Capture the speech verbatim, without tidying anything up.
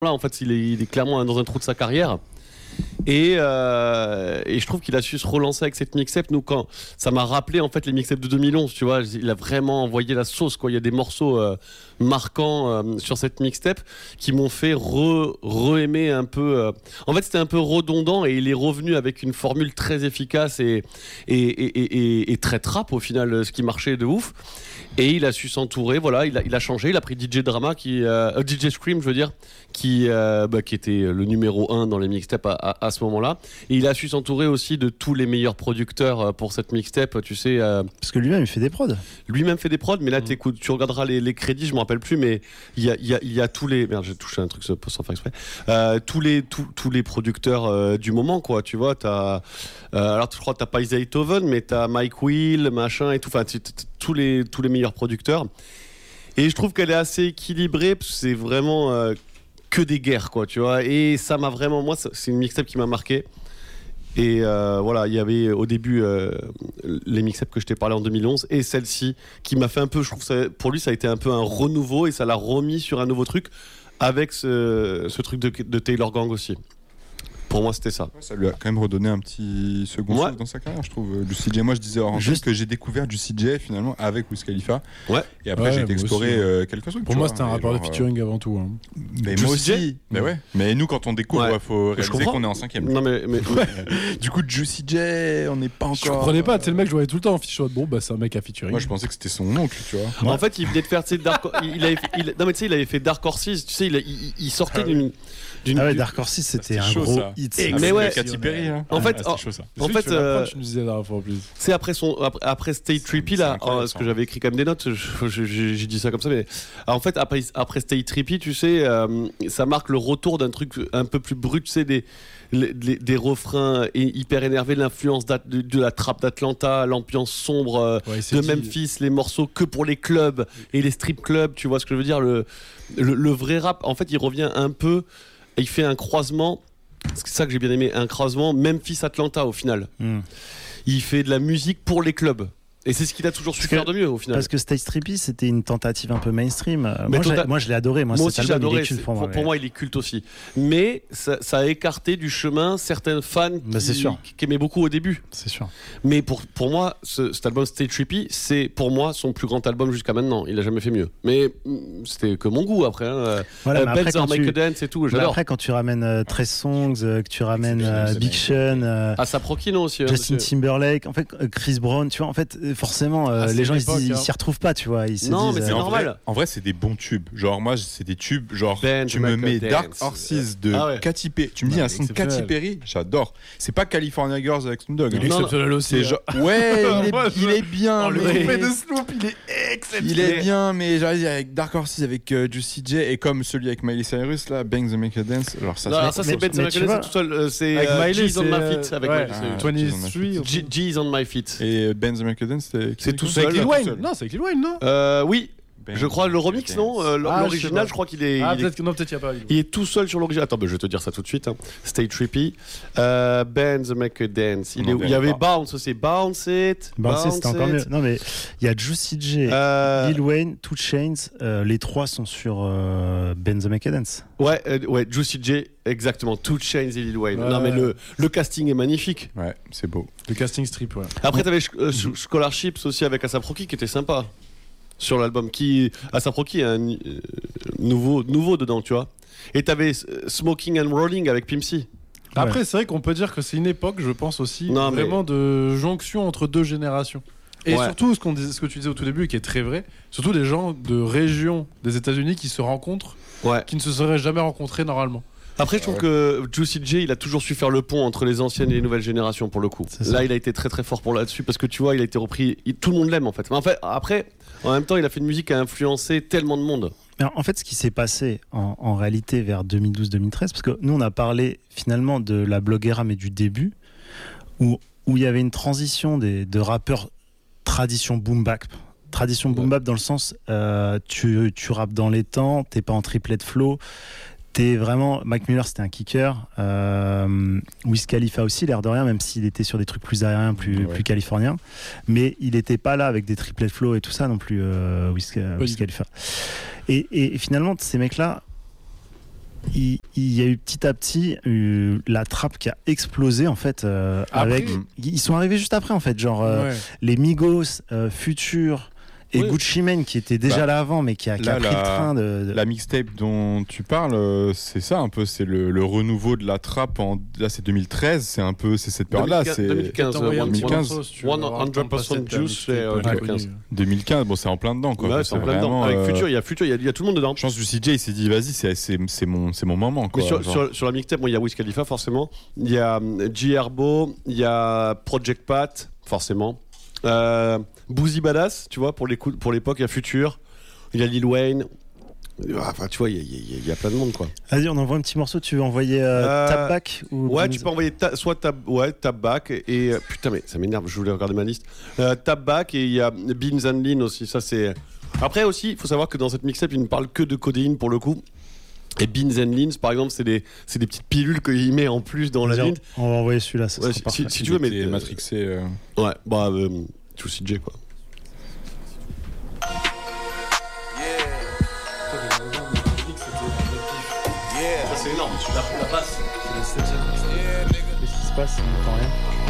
là, en fait, il est, il est clairement dans un trou de sa carrière. Et, euh, et je trouve qu'il a su se relancer avec cette mixtape. Nous, quand ça m'a rappelé en fait les mixtapes de deux mille onze, tu vois, il a vraiment envoyé la sauce, quoi. Il y a des morceaux euh, marquants euh, sur cette mixtape qui m'ont fait re, re-aimer un peu. Euh... En fait, c'était un peu redondant et il est revenu avec une formule très efficace et, et, et, et, et, et très trap au final, ce qui marchait de ouf. Et il a su s'entourer, voilà, il a, il a changé, il a pris D J Drama, qui, euh, D J Scream, je veux dire, qui, euh, bah, qui était le numéro un dans les mixtapes à, à, à ce moment-là. Et il a su s'entourer aussi de tous les meilleurs producteurs pour cette mixtape, tu sais. Euh, Parce que lui-même, il fait des prods. Lui-même fait des prods, mais là, mmh. t'écoutes, tu regarderas les, les crédits, je me rappelle plus, mais il y a, il y a, il y a tous les... Merde, j'ai touché un truc sans faire exprès. Euh, tous, les, tous, tous les producteurs euh, du moment, quoi, tu vois. T'as, euh, alors, je crois que t'as pas Isaiah Toven, mais t'as Mike Will, machin et tout. Enfin, tous les, tous les meilleurs producteurs. Et je trouve qu'elle est assez équilibrée, parce que c'est vraiment euh, que des guerres, quoi, tu vois. Et ça m'a vraiment... Moi, c'est une mixtape qui m'a marqué. Et euh, voilà, il y avait au début euh, les mixtapes que je t'ai parlé en deux mille onze et celle-ci qui m'a fait un peu, je trouve ça, pour lui ça a été un peu un renouveau et ça l'a remis sur un nouveau truc avec ce, ce truc de, de Taylor Gang aussi. Pour moi, c'était ça. Ouais, ça lui a quand même redonné un petit second ouais. souffle dans sa carrière, je trouve. Du C J, moi je disais en juste que j'ai découvert du C J finalement avec Wiz Khalifa. Ouais. Et après ouais, j'ai été explorer euh, quelques trucs. Pour moi, vois, c'était un rapport de featuring euh... avant tout. Hein. Mais moi aussi. Mais ouais. Mais nous, quand on découvre, il ouais. faut réaliser qu'on est en cinquième. Non mais, mais... du coup, Juicy J, on n'est pas encore. Je comprenais pas. Tu sais, le mec, je voyais tout le temps en featuring. Bon, bah c'est un mec à featuring. Moi, je pensais que c'était son oncle, tu vois. Ouais. En fait, il venait de faire, tu sais, Dark. il avait, il... Non mais tu sais, il avait fait Dark Horses. Tu sais, il, il, il sortait d'une. D'une... Ah ouais, Dark Horse, c'était un chaud, gros ça. hit. Et mais ouais, Katy Perry. Hein. En fait, ah, en, chaud, ça. en fait, euh, tu nous disais la dernière fois en plus. C'est après son, après, après Stay Trippy là, oh, ce que j'avais écrit comme des notes, je, je, je, j'ai dit ça comme ça, mais en fait après, après Stay Trippy, tu sais, euh, ça marque le retour d'un truc un peu plus brut, tu sais, des les, les, des refrains hyper énervés, l'influence de, de la trappe d'Atlanta, l'ambiance sombre euh, ouais, de dit. Memphis, les morceaux que pour les clubs et les strip clubs, tu vois ce que je veux dire, le, le, le vrai rap, en fait, il revient un peu. Il fait un croisement, c'est ça que j'ai bien aimé, un croisement Memphis-Atlanta au final. Mm. Il fait de la musique pour les clubs. Et c'est ce qu'il a toujours su faire de mieux au final. Parce que Stay Trippy, c'était une tentative un peu mainstream. Mais moi, tota... moi, je l'ai adoré. Moi, moi aussi, cet album, adoré, il est culte pour, pour, moi, pour moi, il est culte aussi. Mais ça, ça a écarté du chemin certains fans bah, qui, qui, qui aimaient beaucoup au début. C'est sûr. Mais pour, pour moi, ce, cet album Stay Trippy, c'est pour moi son plus grand album jusqu'à maintenant. Il a jamais fait mieux. Mais c'était que mon goût après. Hein. Voilà, euh, Benz, Make a Dance et tout. J'adore. Après, quand tu ramènes euh, treze Songs, euh, que tu ramènes euh, Big Sean, euh, A$ap Rocky non aussi. Justin hein, Timberlake, en fait, euh, Chris Brown, tu vois, en fait, forcément. Euh, Ah, les gens ils, époque, disent, hein. ils s'y retrouvent pas, tu vois. Ils se non, disent, mais c'est euh, normal. En vrai, en vrai, c'est des bons tubes. Genre, moi, c'est des tubes. Genre, Ben, tu me mets Dance. Dark Horses de ah ouais. Katy Perry. Tu me dis ouais, un son de Katy Perry, j'adore. C'est pas California Girls avec Snoop Dogg. Il est exceptionnel aussi. C'est genre... Ouais, il est, il est bien. Oh, le mais... coupé de Snoop, il est exceptionnel. Il est bien, mais j'arrive avec Dark Horses, avec euh, Juicy J et comme celui avec Miley Cyrus, là, Bang the Make a Dance. Alors, ça, non, c'est, alors ça, c'est Ben the Make a Dance tout seul. C'est avec euh, Miley, G's on my feet. Avec ouais, Miley vingt-trois. G's on my feet. Et Ben the Make a Dance, c'est, c'est tout seul. seul. C'est Lil Wayne. Non, c'est avec Lil Wayne, non euh, Oui. Ben, je crois le remix, non euh, ah, l'original, je, je crois qu'il est. Ah, il peut-être est, que non, peut-être qu'il n'y a pas. Il est tout seul sur l'original. Attends, bah, je vais te dire ça tout de suite. Hein. Stay Trippy. Euh, Ben the Make a Dance. Il, est, il y avait pas. Bounce aussi. Bounce It. Bounce It, c'était encore mieux. Non, mais il y a Juicy J, euh... Lil Wayne, two Chainz. Euh, les trois sont sur euh, Ben the Make a Dance. Ouais, euh, ouais, Juicy J, exactement. two Chainz et Lil Wayne. Ouais. Non, mais le, le casting est magnifique. Ouais, c'est beau. Le casting strip, ouais. Après, t'avais euh, Scholarships aussi avec A$ap Rocky qui était sympa. Sur l'album, qui A$ap Rocky est un euh, nouveau, nouveau dedans, tu vois. Et t'avais Smoking and Rolling avec Pimp C. Après, ouais. C'est vrai qu'on peut dire que c'est une époque, je pense aussi, non, vraiment mais... de jonction entre deux générations. Et ouais. surtout, ce, qu'on disait, ce que tu disais au tout début, et qui est très vrai, surtout des gens de régions des États-Unis qui se rencontrent, ouais. qui ne se seraient jamais rencontrés normalement. Après, je trouve ah ouais. que Juicy J, il a toujours su faire le pont entre les anciennes et les nouvelles générations pour le coup. Là, il a été très très fort pour là-dessus parce que tu vois, il a été repris. Il, tout le monde l'aime en fait. Mais en fait, après, en même temps, il a fait une musique qui a influencé tellement de monde. Mais en fait, ce qui s'est passé en, en réalité vers deux mille douze deux mille treize, parce que nous, on a parlé finalement de la blog era, mais du début, où où il y avait une transition des, de rappeurs tradition boom bap. Tradition boom bap dans le sens, euh, tu tu rappes dans les temps, t'es pas en triplet flow. T'es vraiment, Mac Miller c'était un kicker, euh, Wiz Khalifa aussi, l'air de rien, même s'il était sur des trucs plus aériens, plus, ouais. plus californiens, mais il était pas là avec des triplets flow et tout ça non plus, euh, Wiz, Wiz Khalifa. Et, et, et finalement, ces mecs-là, il, il y a eu petit à petit euh, la trappe qui a explosé en fait. Euh, avec, ils sont arrivés juste après en fait, genre euh, ouais. les Migos, euh, Future. Et oui. Gucci Mane qui était déjà bah, là avant mais qui a, qui là, a pris la, le train de, de... La mixtape dont tu parles, c'est ça un peu, c'est le, le renouveau de la trappe en... Là c'est deux mille treize, c'est un peu c'est cette période-là. C'est deux mille quinze, deux mille quinze. cent pour cent Juice, c'est deux mille quinze. deux mille quinze, bon c'est en plein dedans quoi. Ouais, c'est en plein dedans. Avec Future, il y a Future, il y, y a tout le monde dedans. Je pense que C J il s'est dit vas-y, c'est, c'est, c'est, mon, c'est mon moment quoi. Mais sur, sur, sur la mixtape, il bon, y a Wiz Khalifa forcément, il y a G Herbo, il y a Project Pat, forcément. Euh, Boozy Badass, tu vois, pour, les coups, pour l'époque, il y a Future, il y a Lil Wayne. Enfin, tu vois, il y, y, y a plein de monde, quoi. Vas-y, on envoie un petit morceau. Tu veux envoyer euh, euh, Tap Back ou Ouais, tu peux envoyer ta, soit Tap, ouais, Tap Back et. Putain, mais ça m'énerve, je voulais regarder ma liste. Euh, Tap Back et il y a Beans and Lean aussi. Ça, c'est. Après aussi, il faut savoir que dans cette mixtape, il ne parle que de codéine pour le coup. Et Beans and Leans, par exemple, c'est des, c'est des petites pilules qu'il met en plus dans la ligne. On va envoyer celui-là, ça ouais, sera si, si tu veux, mais. Matrixé. Euh... Ouais, bah. Euh, tout C J, quoi. C'est énorme, tu la, la passes. Qu'est-ce qui se passe? On n'entend rien.